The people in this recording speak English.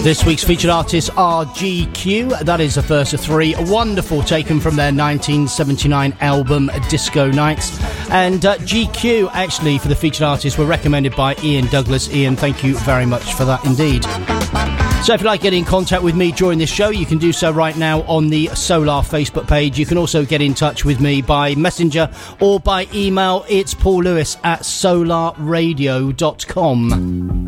This week's featured artists are GQ. That is the first of three. Wonderful, taken from their 1979 album Disco Nights. And GQ, actually, for the featured artists, were recommended by Ian Douglas. Ian, thank you very much for that indeed. So if you'd like getting in contact with me during this show, you can do so right now on the Solar Facebook page. You can also get in touch with me by messenger or by email. It's Paul Lewis at solarradio.com.